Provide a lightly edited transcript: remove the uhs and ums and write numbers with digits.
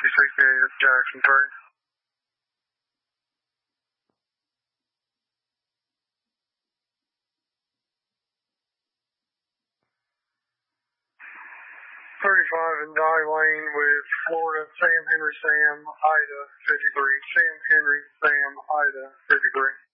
68 Jackson 3. 35 in Die Lane with Florida, Sam Henry Sam, Ida 53. Sam Henry Sam, Ida 53.